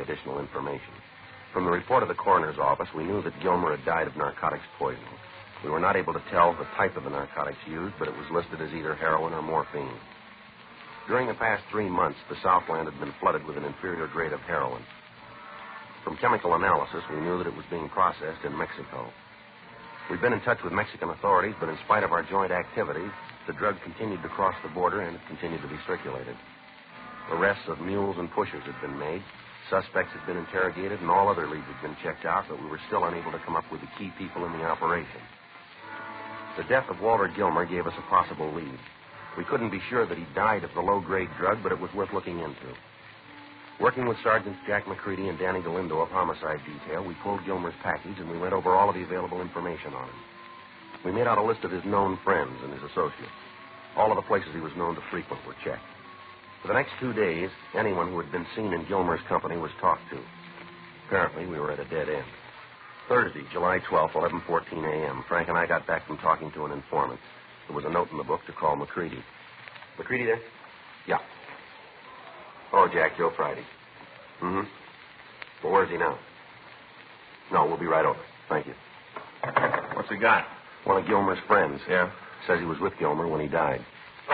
additional information. From the report of the coroner's office, we knew that Gilmer had died of narcotics poisoning. We were not able to tell the type of the narcotics used, but it was listed as either heroin or morphine. During the past 3 months, the Southland had been flooded with an inferior grade of heroin. From chemical analysis, we knew that it was being processed in Mexico. We've been in touch with Mexican authorities, but in spite of our joint activity, the drug continued to cross the border and it continued to be circulated. Arrests of mules and pushers had been made. Suspects had been interrogated, and all other leads had been checked out, but we were still unable to come up with the key people in the operation. The death of Walter Gilmer gave us a possible lead. We couldn't be sure that he died of the low-grade drug, but it was worth looking into. Working with Sergeants Jack McCready and Danny Galindo of Homicide Detail, we pulled Gilmer's package and we went over all of the available information on him. We made out a list of his known friends and his associates. All of the places he was known to frequent were checked. For the next 2 days, anyone who had been seen in Gilmer's company was talked to. Apparently, we were at a dead end. Thursday, July 12th, 11:14 a.m., Frank and I got back from talking to an informant. There was a note in the book to call McCready. McCready there? Yeah. Oh, Jack, Joe Friday. Mm-hmm. Well, where's he now? No, we'll be right over. Thank you. What's he got? One of Gilmer's friends. Yeah? Says he was with Gilmer when he died.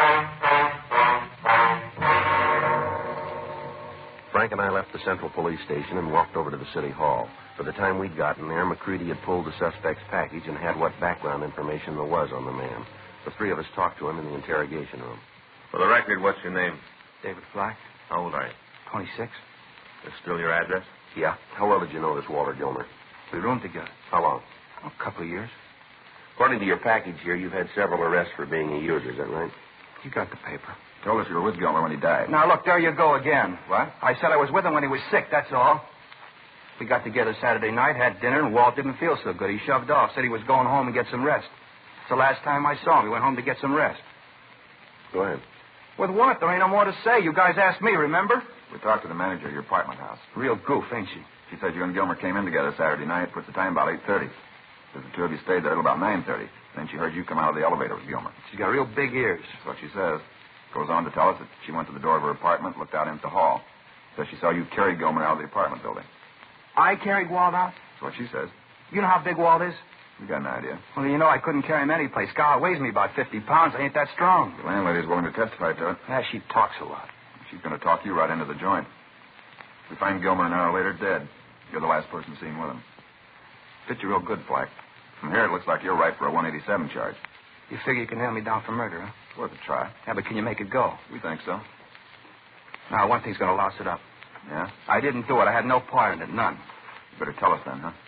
Frank and I left the Central Police Station and walked over to the City Hall. By the time we'd gotten there, McCready had pulled the suspect's package and had what background information there was on the man. The three of us talked to him in the interrogation room. For the record, what's your name? David Flack. How old are you? 26. Is still your address? Yeah. How well did you know this Walter Gilmer? We roomed together. How long? A couple of years. According to your package here, you've had several arrests for being a user. Is that right? You got the paper. Told us you were with Gilmer when he died. Now, look, there you go again. What? I said I was with him when he was sick, that's all. We got together Saturday night, had dinner, and Walt didn't feel so good. He shoved off, said he was going home and get some rest. It's the last time I saw him. He went home to get some rest. Go ahead. With what? There ain't no more to say. You guys asked me, remember? We talked to the manager of your apartment house. Real goof, ain't she? She said you and Gilmer came in together Saturday night, put the time about 8:30. Says the two of you stayed there till about 9:30. Then she heard you come out of the elevator with Gilmer. She's got real big ears. That's what she says. Goes on to tell us that she went to the door of her apartment, looked out into the hall. Says she saw you carry Gilmer out of the apartment building. I carried Walt out? That's what she says. You know how big Walt is? We got an idea. Well, you know I couldn't carry him any place. God weighs me about 50 pounds. I ain't that strong. The landlady's willing to testify to it. Yeah, she talks a lot. She's going to talk you right into the joint. We find Gilmer an hour later dead. You're the last person seen with him. Fit you real good, Flack. From here, it looks like you're right for a 187 charge. You figure you can nail me down for murder, huh? Worth a try. Yeah, but can you make it go? We think so. Now, one thing's going to louse it up. Yeah? I didn't do it. I had no part in it, none. You better tell us then, huh?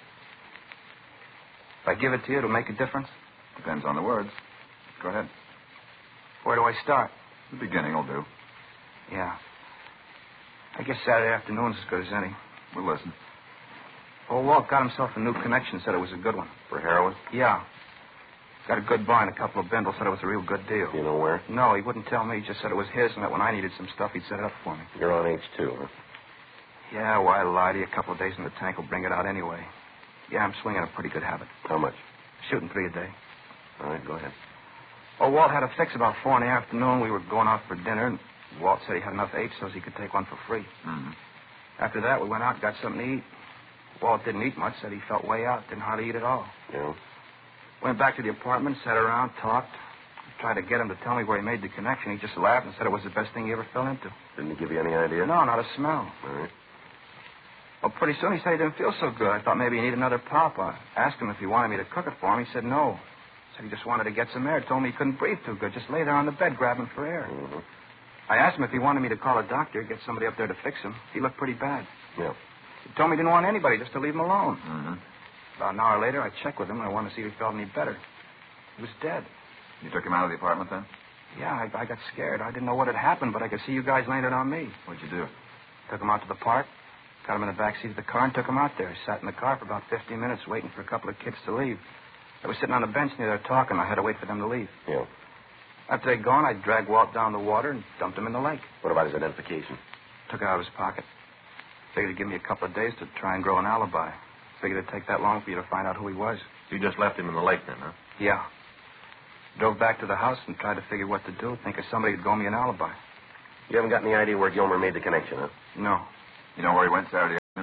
If I give it to you, it'll make a difference? Depends on the words. Go ahead. Where do I start? The beginning will do. Yeah. I guess Saturday afternoon's as good as any. We'll listen. Old Walt got himself a new connection, said it was a good one. For heroin? Yeah. Got a good buy and a couple of bindles, said it was a real good deal. You know where? No, he wouldn't tell me. He just said it was his and that when I needed some stuff, he'd set it up for me. You're on H2, huh? Yeah, why lie to you? A couple of days in the tank will bring it out anyway. Yeah, I'm swinging a pretty good habit. How much? Shooting 3 a day. All right, go ahead. Oh, Walt had a fix about 4 in the afternoon. We were going out for dinner, and Walt said he had enough H so he could take one for free. Mm-hmm. After that, we went out and got something to eat. Walt didn't eat much, said he felt way out, didn't hardly eat at all. Yeah? Went back to the apartment, sat around, talked. Tried to get him to tell me where he made the connection. He just laughed and said it was the best thing he ever fell into. Didn't he give you any idea? No, not a smell. All right. Well, pretty soon he said he didn't feel so good. I thought maybe he needed another pop. I asked him if he wanted me to cook it for him. He said no. Said he just wanted to get some air. Told me he couldn't breathe too good. Just lay there on the bed grabbing for air. Mm-hmm. I asked him if he wanted me to call a doctor, get somebody up there to fix him. He looked pretty bad. Yeah. He told me he didn't want anybody, just to leave him alone. Mm-hmm. About an hour later, I checked with him, and I wanted to see if he felt any better. He was dead. You took him out of the apartment then? Yeah, I got scared. I didn't know what had happened, but I could see you guys landed on me. What'd you do? Took him out to the park, got him in the back seat of the car, and took him out there. Sat in the car for about 15 minutes waiting for a couple of kids to leave. I was sitting on a bench near there talking. I had to wait for them to leave. Yeah. After they'd gone, I dragged Walt down the water and dumped him in the lake. What about his identification? Took it out of his pocket. Figured he'd give me a couple of days to try and grow an alibi. Figured it'd take that long for you to find out who he was. You just left him in the lake then, huh? Yeah. Drove back to the house and tried to figure what to do. Think of somebody who'd go me an alibi. You haven't got any idea where Gilmer made the connection, huh? No. You know where he went Saturday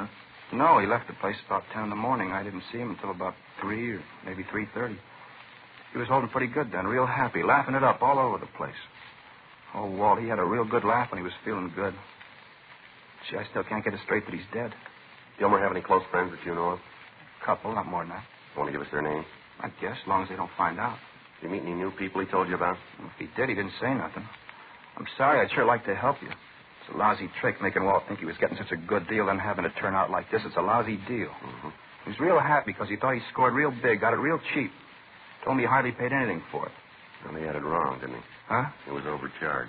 No, he left the place about 10 in the morning. I didn't see him until about 3 or maybe 3:30. He was holding pretty good then, real happy, laughing it up all over the place. Oh, Walt, he had a real good laugh when he was feeling good. Gee, I still can't get it straight that he's dead. Gilmer have any close friends that you know of? Couple, not more than that. Want to give us their names? I guess, as long as they don't find out. Did you meet any new people he told you about? Well, if he did, he didn't say nothing. I'm sorry. I'd sure like to help you. It's a lousy trick making Walt think he was getting such a good deal and having it turn out like this. It's a lousy deal. Mm-hmm. He was real happy because he thought he scored real big, got it real cheap. Told me he hardly paid anything for it. Well, he had it wrong, didn't he? Huh? He was overcharged.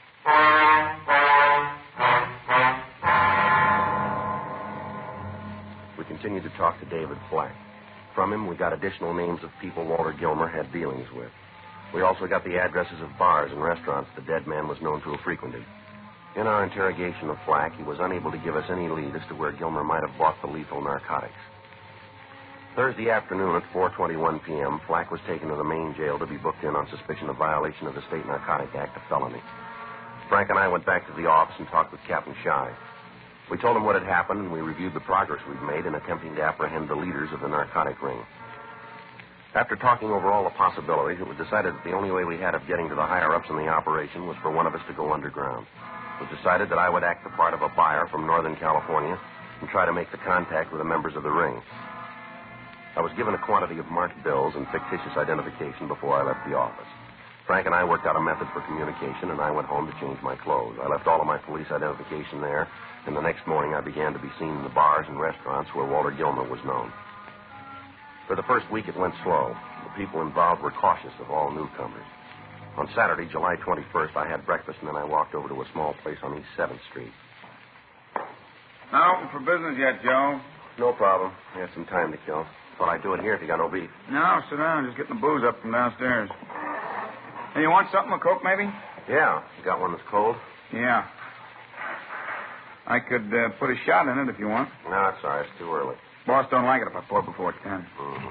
We continued to talk to David Flack. From him, we got additional names of people Walter Gilmer had dealings with. We also got the addresses of bars and restaurants the dead man was known to have frequented. In our interrogation of Flack, he was unable to give us any lead as to where Gilmer might have bought the lethal narcotics. Thursday afternoon at 4:21 p.m., Flack was taken to the main jail to be booked in on suspicion of violation of the State Narcotic Act, a felony. Frank and I went back to the office and talked with Captain Shy. We told him what had happened, and we reviewed the progress we'd made in attempting to apprehend the leaders of the narcotic ring. After talking over all the possibilities, it was decided that the only way we had of getting to the higher-ups in the operation was for one of us to go underground. It was decided that I would act the part of a buyer from Northern California and try to make the contact with the members of the ring. I was given a quantity of marked bills and fictitious identification before I left the office. Frank and I worked out a method for communication, and I went home to change my clothes. I left all of my police identification there, and the next morning I began to be seen in the bars and restaurants where Walter Gilmer was known. For the first week, it went slow. The people involved were cautious of all newcomers. On Saturday, July 21st, I had breakfast, and then I walked over to a small place on East 7th Street. Not open for business yet, Joe. No problem. I had some time to kill. Thought I'd do it here if you got no beef. No, sit down. Just getting the booze up from downstairs. Hey, you want something, a Coke, maybe? Yeah. You got one that's cold? Yeah. I could put a shot in it if you want. No, it's all right. It's too early. Boss don't like it if I pour before 10. Mm-hmm.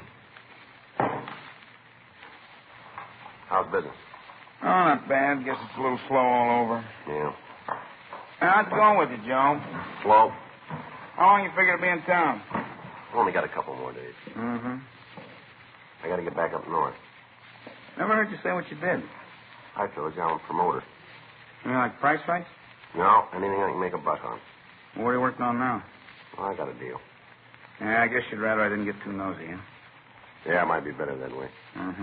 How's business? Oh, not bad. Guess it's a little slow all over. Yeah. How's it going with you, Joe? Slow? How long you figure to be in town? Only got a couple more days. Mm-hmm. I got to get back up north. Never heard you say what you did. I told you I'm a promoter. You like price fights? No, anything I can make a buck on. What are you working on now? Well, I got a deal. Yeah, I guess you'd rather I didn't get too nosy, huh? Yeah, it might be better that way. Mm-hmm.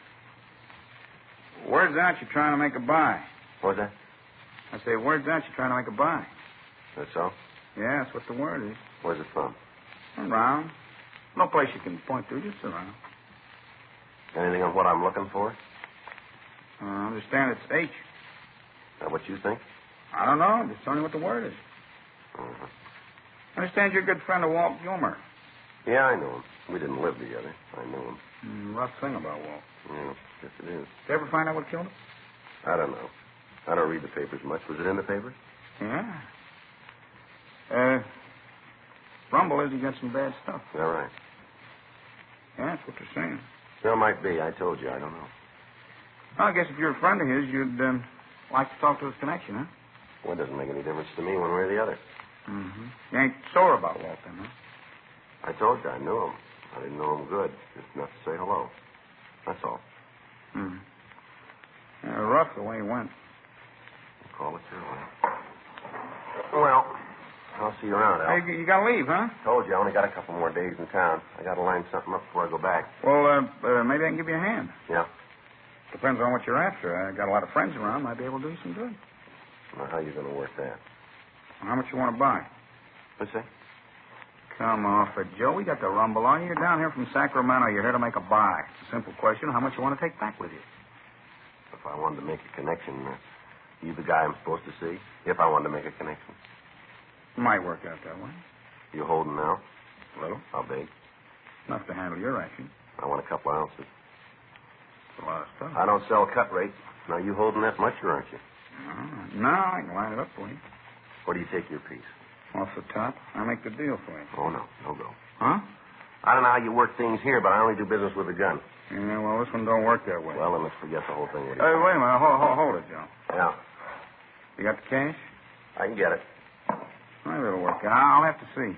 Word's out you're trying to make a buy. What's that? I say, word's out you're trying to make a buy. That's so? Yeah, that's what the word is. Where's it from? Around. No place you can point to, just around. Anything on what I'm looking for? I understand it's H. Is that what you think? I don't know. Just tell me what the word is. Mm-hmm. I understand you're a good friend of Walt Gilmer. Yeah, I know him. We didn't live together. I knew him. Rough thing about Walt. Yeah, yes it is. Did you ever find out what killed him? I don't know. I don't read the papers much. Was it in the papers? Yeah. Rumble is he got some bad stuff. Is that right? Yeah, that's what they're saying. Well, might be. I told you. I don't know. Well, I guess if you're a friend of his, you'd like to talk to his connection, huh? Well, it doesn't make any difference to me one way or the other. Mm-hmm. You ain't sore about Walt, then, huh? I told you I knew him. I didn't know him good. Just enough to say hello. That's all. Hmm. Yeah, rough the way he went. Call it your way. Well, I'll see you around, Al. Hey, you gotta leave, huh? Told you I only got a couple more days in town. I gotta line something up before I go back. Well, maybe I can give you a hand. Yeah? Depends on what you're after. I got a lot of friends around. Might be able to do you some good. Well, how you gonna work that? How much you want to buy? What's that? Come off it, Joe. We got the rumble on you. You're down here from Sacramento. You're here to make a buy. It's a simple question. How much you want to take back with you? If I wanted to make a connection, you the guy I'm supposed to see? If I wanted to make a connection. Might work out that way. You holding now? A little. How big? Enough to handle your action. I want a couple ounces. It's a lot of stuff. I don't sell cut rate. Now, you holding that much, or aren't you? No, I can line it up for you. Where do you take your piece? Off the top. I'll make the deal for you. Oh, no. No go. Huh? I don't know how you work things here, but I only do business with a gun. Yeah, well, this one don't work that way. Well, then let's forget the whole thing. Hey, wait a minute. Hold it, Joe. Yeah. You got the cash? I can get it. Maybe it'll work out. I'll have to see.